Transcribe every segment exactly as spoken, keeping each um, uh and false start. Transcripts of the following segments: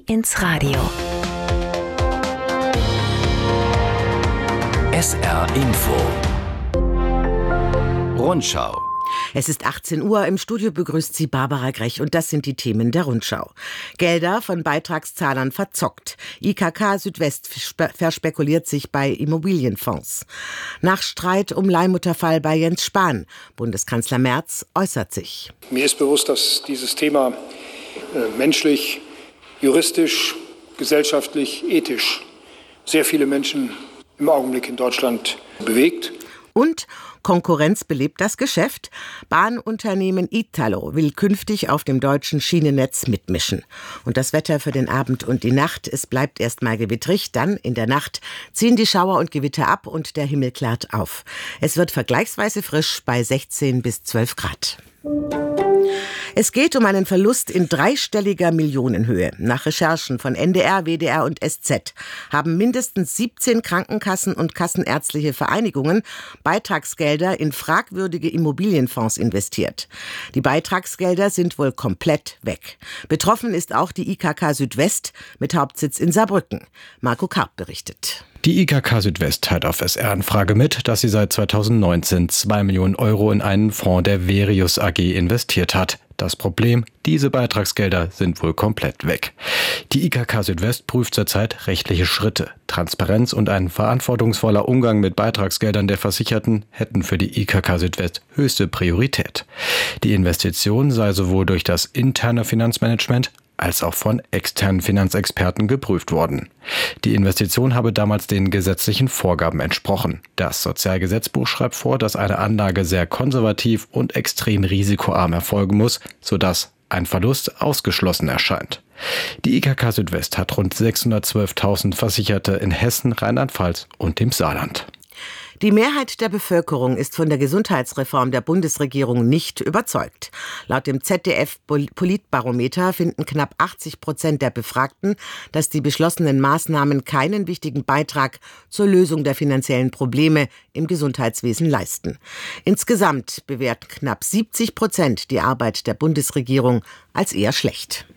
ins Radio. S R Info. Rundschau. Es ist achtzehn Uhr, im Studio begrüßt Sie Barbara Grech und das sind die Themen der Rundschau. Gelder von Beitragszahlern verzockt. I K K Südwest verspekuliert sich bei Immobilienfonds. Nach Streit um Leihmutterfall bei Jens Spahn. Bundeskanzler Merz äußert sich. Mir ist bewusst, dass dieses Thema äh, menschlich, juristisch, gesellschaftlich, ethisch sehr viele Menschen im Augenblick in Deutschland bewegt. Und Konkurrenz belebt das Geschäft. Bahnunternehmen Italo will künftig auf dem deutschen Schienennetz mitmischen. Und das Wetter für den Abend und die Nacht, es bleibt erstmal gewittrig, dann in der Nacht ziehen die Schauer und Gewitter ab und der Himmel klart auf. Es wird vergleichsweise frisch bei sechzehn bis zwölf Grad. Es geht um einen Verlust in dreistelliger Millionenhöhe. Nach Recherchen von N D R, W D R und S Z haben mindestens siebzehn Krankenkassen und kassenärztliche Vereinigungen Beitragsgelder in fragwürdige Immobilienfonds investiert. Die Beitragsgelder sind wohl komplett weg. Betroffen ist auch die I K K Südwest mit Hauptsitz in Saarbrücken. Marco Karp berichtet. Die I K K Südwest teilt auf S R-Anfrage mit, dass sie seit zweitausendneunzehn zwei Millionen Euro in einen Fonds der Verius A G investiert hat. Das Problem, diese Beitragsgelder sind wohl komplett weg. Die I K K Südwest prüft zurzeit rechtliche Schritte. Transparenz und ein verantwortungsvoller Umgang mit Beitragsgeldern der Versicherten hätten für die I K K Südwest höchste Priorität. Die Investition sei sowohl durch das interne Finanzmanagement als auch von externen Finanzexperten geprüft worden. Die Investition habe damals den gesetzlichen Vorgaben entsprochen. Das Sozialgesetzbuch schreibt vor, dass eine Anlage sehr konservativ und extrem risikoarm erfolgen muss, sodass ein Verlust ausgeschlossen erscheint. Die I K K Südwest hat rund sechshundertzwölftausend Versicherte in Hessen, Rheinland-Pfalz und dem Saarland. Die Mehrheit der Bevölkerung ist von der Gesundheitsreform der Bundesregierung nicht überzeugt. Laut dem Z D F-Politbarometer finden knapp achtzig Prozent der Befragten, dass die beschlossenen Maßnahmen keinen wichtigen Beitrag zur Lösung der finanziellen Probleme im Gesundheitswesen leisten. Insgesamt bewerten knapp siebzig Prozent die Arbeit der Bundesregierung als eher schlecht.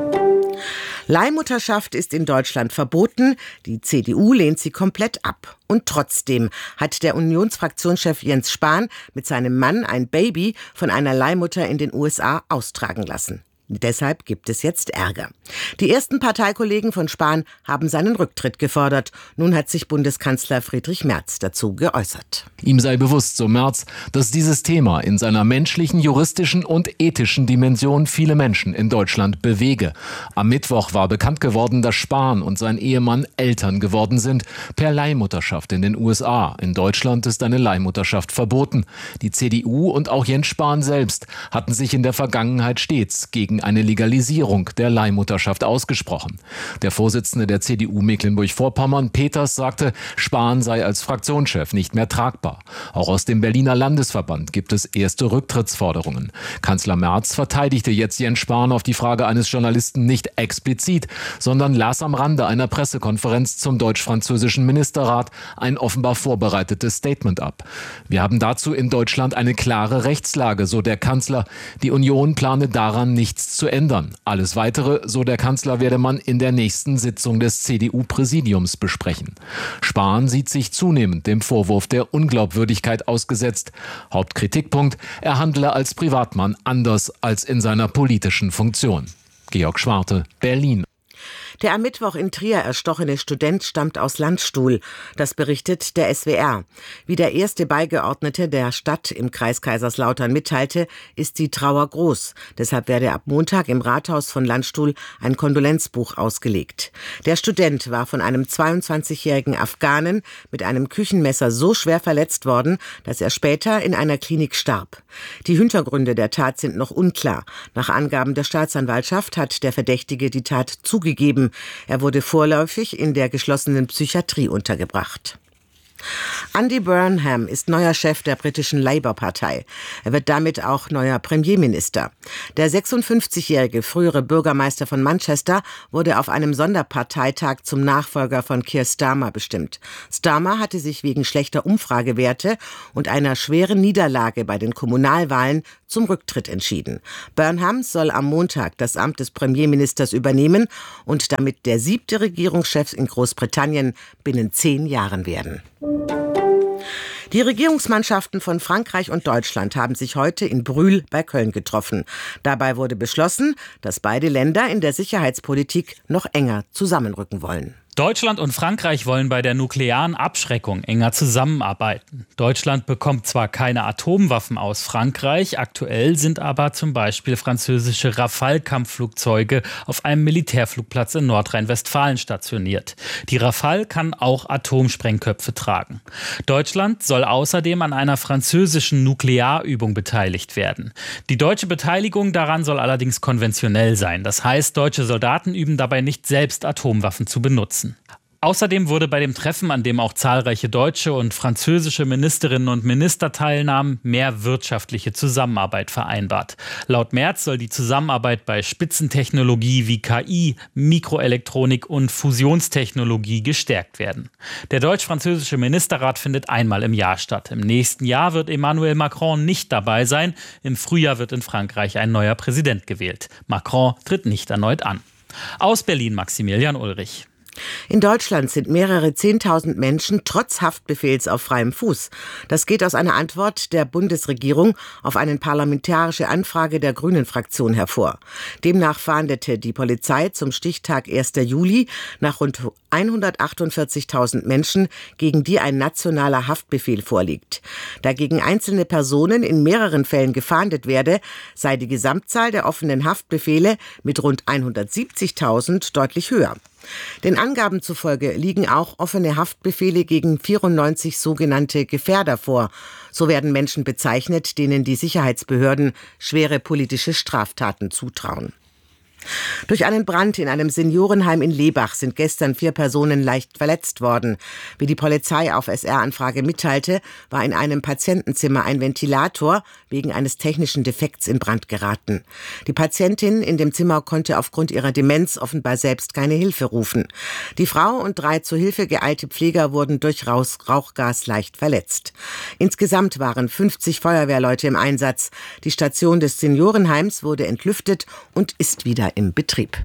Leihmutterschaft ist in Deutschland verboten. Die C D U lehnt sie komplett ab. Und trotzdem hat der Unionsfraktionschef Jens Spahn mit seinem Mann ein Baby von einer Leihmutter in den U S A austragen lassen. Deshalb gibt es jetzt Ärger. Die ersten Parteikollegen von Spahn haben seinen Rücktritt gefordert. Nun hat sich Bundeskanzler Friedrich Merz dazu geäußert. Ihm sei bewusst, so Merz, dass dieses Thema in seiner menschlichen, juristischen und ethischen Dimension viele Menschen in Deutschland bewege. Am Mittwoch war bekannt geworden, dass Spahn und sein Ehemann Eltern geworden sind per Leihmutterschaft in den U S A. In Deutschland ist eine Leihmutterschaft verboten. Die C D U und auch Jens Spahn selbst hatten sich in der Vergangenheit stets gegen eine Legalisierung der Leihmutterschaft ausgesprochen. Der Vorsitzende der C D U Mecklenburg-Vorpommern, Peters, sagte, Spahn sei als Fraktionschef nicht mehr tragbar. Auch aus dem Berliner Landesverband gibt es erste Rücktrittsforderungen. Kanzler Merz verteidigte jetzt Jens Spahn auf die Frage eines Journalisten nicht explizit, sondern las am Rande einer Pressekonferenz zum deutsch-französischen Ministerrat ein offenbar vorbereitetes Statement ab. Wir haben dazu in Deutschland eine klare Rechtslage, so der Kanzler. Die Union plane daran nichts zu ändern. Alles Weitere, so der Kanzler, werde man in der nächsten Sitzung des C D U-Präsidiums besprechen. Spahn sieht sich zunehmend dem Vorwurf der Unglaubwürdigkeit ausgesetzt. Hauptkritikpunkt, er handle als Privatmann anders als in seiner politischen Funktion. Georg Schwarte, Berlin. Der am Mittwoch in Trier erstochene Student stammt aus Landstuhl. Das berichtet der S W R. Wie der erste Beigeordnete der Stadt im Kreis Kaiserslautern mitteilte, ist die Trauer groß. Deshalb werde ab Montag im Rathaus von Landstuhl ein Kondolenzbuch ausgelegt. Der Student war von einem zweiundzwanzigjährigen Afghanen mit einem Küchenmesser so schwer verletzt worden, dass er später in einer Klinik starb. Die Hintergründe der Tat sind noch unklar. Nach Angaben der Staatsanwaltschaft hat der Verdächtige die Tat zugegeben. Er wurde vorläufig in der geschlossenen Psychiatrie untergebracht. Andy Burnham ist neuer Chef der britischen Labour-Partei. Er wird damit auch neuer Premierminister. Der sechsundfünfzigjährige frühere Bürgermeister von Manchester wurde auf einem Sonderparteitag zum Nachfolger von Keir Starmer bestimmt. Starmer hatte sich wegen schlechter Umfragewerte und einer schweren Niederlage bei den Kommunalwahlen zum Rücktritt entschieden. Burnham soll am Montag das Amt des Premierministers übernehmen und damit der siebte Regierungschef in Großbritannien binnen zehn Jahren werden. Die Regierungsmannschaften von Frankreich und Deutschland haben sich heute in Brühl bei Köln getroffen. Dabei wurde beschlossen, dass beide Länder in der Sicherheitspolitik noch enger zusammenrücken wollen. Deutschland und Frankreich wollen bei der nuklearen Abschreckung enger zusammenarbeiten. Deutschland bekommt zwar keine Atomwaffen aus Frankreich, aktuell sind aber zum Beispiel französische Rafale-Kampfflugzeuge auf einem Militärflugplatz in Nordrhein-Westfalen stationiert. Die Rafale kann auch Atomsprengköpfe tragen. Deutschland soll außerdem an einer französischen Nuklearübung beteiligt werden. Die deutsche Beteiligung daran soll allerdings konventionell sein. Das heißt, deutsche Soldaten üben dabei nicht selbst Atomwaffen zu benutzen. Außerdem wurde bei dem Treffen, an dem auch zahlreiche deutsche und französische Ministerinnen und Minister teilnahmen, mehr wirtschaftliche Zusammenarbeit vereinbart. Laut Merz soll die Zusammenarbeit bei Spitzentechnologie wie K I, Mikroelektronik und Fusionstechnologie gestärkt werden. Der deutsch-französische Ministerrat findet einmal im Jahr statt. Im nächsten Jahr wird Emmanuel Macron nicht dabei sein. Im Frühjahr wird in Frankreich ein neuer Präsident gewählt. Macron tritt nicht erneut an. Aus Berlin Maximilian Ulrich. In Deutschland sind mehrere Zehntausend Menschen trotz Haftbefehls auf freiem Fuß. Das geht aus einer Antwort der Bundesregierung auf eine parlamentarische Anfrage der Grünen-Fraktion hervor. Demnach fahndete die Polizei zum Stichtag ersten Juli nach rund hundertachtundvierzigtausend Menschen, gegen die ein nationaler Haftbefehl vorliegt. Da gegen einzelne Personen in mehreren Fällen gefahndet werde, sei die Gesamtzahl der offenen Haftbefehle mit rund hundertsiebzigtausend deutlich höher. Den Angaben zufolge liegen auch offene Haftbefehle gegen vierundneunzig sogenannte Gefährder vor. So werden Menschen bezeichnet, denen die Sicherheitsbehörden schwere politische Straftaten zutrauen. Durch einen Brand in einem Seniorenheim in Lebach sind gestern vier Personen leicht verletzt worden. Wie die Polizei auf S R-Anfrage mitteilte, war in einem Patientenzimmer ein Ventilator wegen eines technischen Defekts in Brand geraten. Die Patientin in dem Zimmer konnte aufgrund ihrer Demenz offenbar selbst keine Hilfe rufen. Die Frau und drei zur Hilfe geeilte Pfleger wurden durch Rauchgas leicht verletzt. Insgesamt waren fünfzig Feuerwehrleute im Einsatz. Die Station des Seniorenheims wurde entlüftet und ist wieder im Betrieb.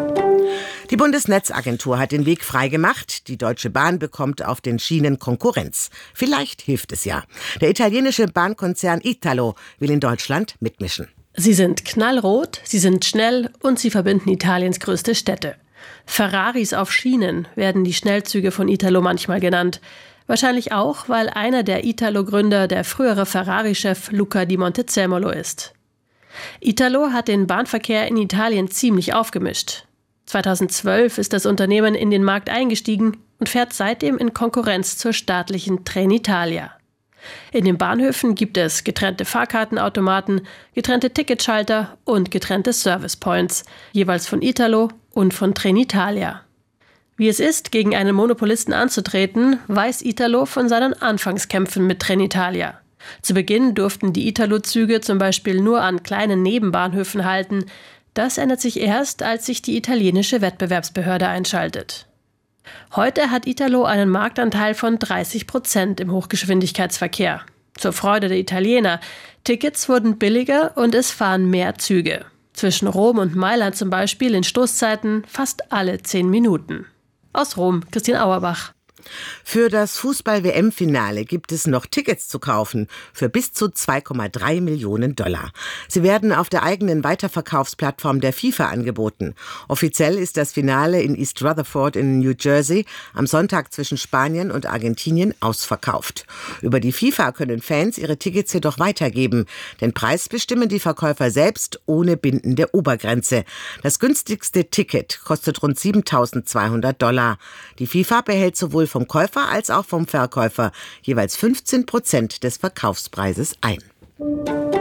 Die Bundesnetzagentur hat den Weg freigemacht. Die Deutsche Bahn bekommt auf den Schienen Konkurrenz. Vielleicht hilft es ja. Der italienische Bahnkonzern Italo will in Deutschland mitmischen. Sie sind knallrot, sie sind schnell und sie verbinden Italiens größte Städte. Ferraris auf Schienen werden die Schnellzüge von Italo manchmal genannt. Wahrscheinlich auch, weil einer der Italo-Gründer der frühere Ferrari-Chef Luca di Montezemolo ist. Italo hat den Bahnverkehr in Italien ziemlich aufgemischt. zweitausendzwölf ist das Unternehmen in den Markt eingestiegen und fährt seitdem in Konkurrenz zur staatlichen Trenitalia. In den Bahnhöfen gibt es getrennte Fahrkartenautomaten, getrennte Ticketschalter und getrennte Servicepoints, jeweils von Italo und von Trenitalia. Wie es ist, gegen einen Monopolisten anzutreten, weiß Italo von seinen Anfangskämpfen mit Trenitalia. Zu Beginn durften die Italo-Züge zum Beispiel nur an kleinen Nebenbahnhöfen halten. Das ändert sich erst, als sich die italienische Wettbewerbsbehörde einschaltet. Heute hat Italo einen Marktanteil von dreißig Prozent im Hochgeschwindigkeitsverkehr. Zur Freude der Italiener. Tickets wurden billiger und es fahren mehr Züge. Zwischen Rom und Mailand zum Beispiel in Stoßzeiten fast alle zehn Minuten. Aus Rom, Christine Auerbach. Für das Fußball-W M-Finale gibt es noch Tickets zu kaufen für bis zu zwei Komma drei Millionen Dollar. Sie werden auf der eigenen Weiterverkaufsplattform der FIFA angeboten. Offiziell ist das Finale in East Rutherford in New Jersey am Sonntag zwischen Spanien und Argentinien ausverkauft. Über die FIFA können Fans ihre Tickets jedoch weitergeben. Den Preis bestimmen die Verkäufer selbst ohne bindende Obergrenze. Das günstigste Ticket kostet rund siebentausendzweihundert Dollar. Die FIFA behält sowohl vom Käufer als auch vom Verkäufer jeweils fünfzehn Prozent des Verkaufspreises ein.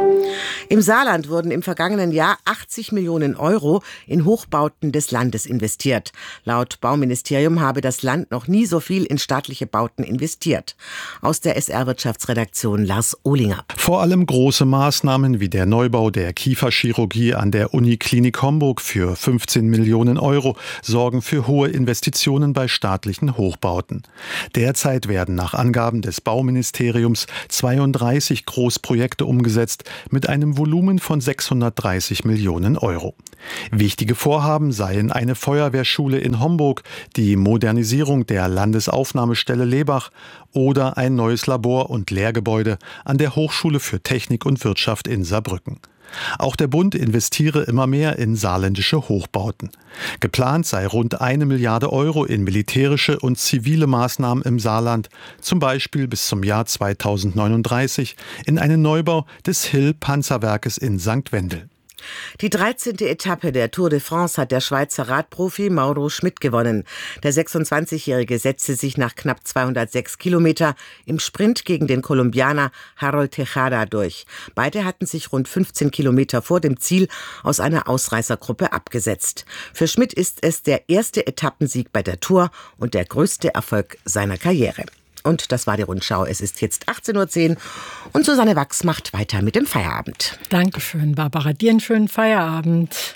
Im Saarland wurden im vergangenen Jahr achtzig Millionen Euro in Hochbauten des Landes investiert. Laut Bauministerium habe das Land noch nie so viel in staatliche Bauten investiert. Aus der S R-Wirtschaftsredaktion Lars Ohlinger. Vor allem große Maßnahmen wie der Neubau der Kieferchirurgie an der Uniklinik Homburg für fünfzehn Millionen Euro sorgen für hohe Investitionen bei staatlichen Hochbauten. Derzeit werden nach Angaben des Bauministeriums zweiunddreißig Großprojekte umgesetzt mit einem Volumen von sechshundertdreißig Millionen Euro. Wichtige Vorhaben seien eine Feuerwehrschule in Homburg, die Modernisierung der Landesaufnahmestelle Lebach oder ein neues Labor und Lehrgebäude an der Hochschule für Technik und Wirtschaft in Saarbrücken. Auch der Bund investiere immer mehr in saarländische Hochbauten. Geplant sei rund eine Milliarde Euro in militärische und zivile Maßnahmen im Saarland, zum Beispiel bis zum Jahr zweitausendneununddreißig in einen Neubau des Hill-Panzerwerkes in Sankt Wendel. Die dreizehnte Etappe der Tour de France hat der Schweizer Radprofi Mauro Schmid gewonnen. Der sechsundzwanzigjährige setzte sich nach knapp zweihundertsechs Kilometer im Sprint gegen den Kolumbianer Harold Tejada durch. Beide hatten sich rund fünfzehn Kilometer vor dem Ziel aus einer Ausreißergruppe abgesetzt. Für Schmid ist es der erste Etappensieg bei der Tour und der größte Erfolg seiner Karriere. Und das war die Rundschau. Es ist jetzt achtzehn Uhr zehn und Susanne Wachs macht weiter mit dem Feierabend. Dankeschön, Barbara. Dir einen schönen Feierabend.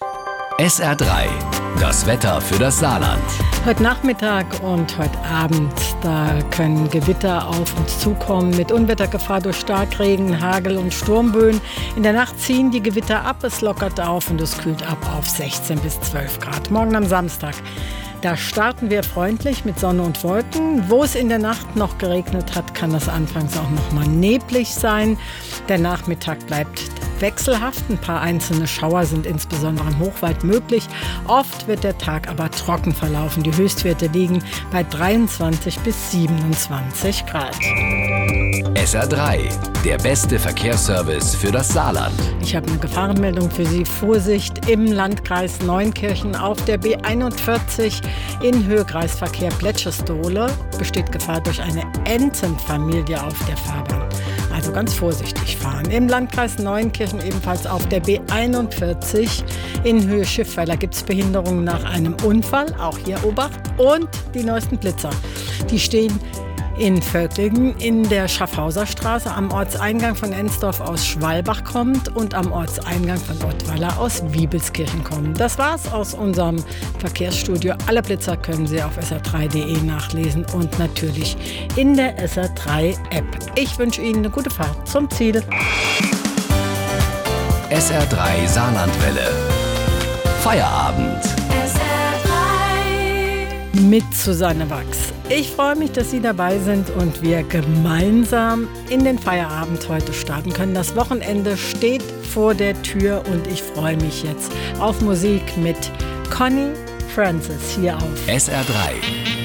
S R drei, das Wetter für das Saarland. Heute Nachmittag und heute Abend, da können Gewitter auf uns zukommen mit Unwettergefahr durch Starkregen, Hagel und Sturmböen. In der Nacht ziehen die Gewitter ab, es lockert auf und es kühlt ab auf sechzehn bis zwölf Grad. Morgen am Samstag. Da starten wir freundlich mit Sonne und Wolken. Wo es in der Nacht noch geregnet hat, kann das anfangs auch noch mal neblig sein. Der Nachmittag bleibt wechselhaft. Ein paar einzelne Schauer sind insbesondere im Hochwald möglich. Oft wird der Tag aber trocken verlaufen. Die Höchstwerte liegen bei dreiundzwanzig bis siebenundzwanzig Grad. S R drei, der beste Verkehrsservice für das Saarland. Ich habe eine Gefahrenmeldung für Sie. Vorsicht im Landkreis Neunkirchen auf der B einundvierzig in Höhe Kreisverkehr Pletschestohle besteht Gefahr durch eine Entenfamilie auf der Fahrbahn. Also ganz vorsichtig fahren. Im Landkreis Neunkirchen ebenfalls auf der B einundvierzig in Höhe Schiffweiler gibt es Behinderungen nach einem Unfall. Auch hier Obacht. Und die neuesten Blitzer. Die stehen in Völklingen in der Schaffhauser Straße am Ortseingang von Ensdorf aus Schwalbach kommt und am Ortseingang von Ottweiler aus Wiebelskirchen kommt. Das war's aus unserem Verkehrsstudio. Alle Blitzer können Sie auf S R drei punkt de nachlesen und natürlich in der S R drei App. Ich wünsche Ihnen eine gute Fahrt zum Ziel. S R drei Saarlandwelle. Feierabend. Mit Susanne Wachs. Ich freue mich, dass Sie dabei sind und wir gemeinsam in den Feierabend heute starten können. Das Wochenende steht vor der Tür und ich freue mich jetzt auf Musik mit Connie Francis hier auf S R drei.